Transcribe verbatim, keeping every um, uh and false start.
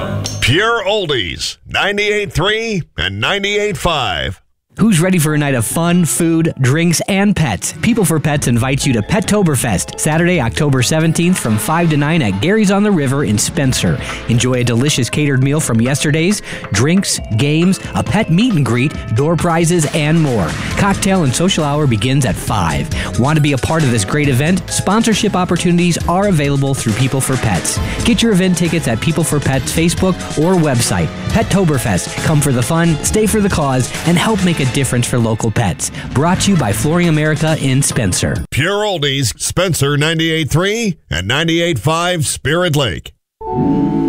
Pure Oldies, ninety-eight point three and ninety-eight point five. Who's ready for a night of fun, food, drinks, and pets? People for Pets invites you to Pettoberfest, Saturday, October seventeenth from five to nine at Gary's on the River in Spencer. Enjoy a delicious catered meal from yesterday's, drinks, games, a pet meet and greet, door prizes, and more. Cocktail and social hour begins at five. Want to be a part of this great event? Sponsorship opportunities are available through People for Pets. Get your event tickets at People for Pets Facebook or website. Pettoberfest. Come for the fun, stay for the cause, and help make a difference for local pets. Brought to you by Flooring America in Spencer. Pure Oldies, Spencer ninety-eight point three and ninety-eight point five Spirit Lake.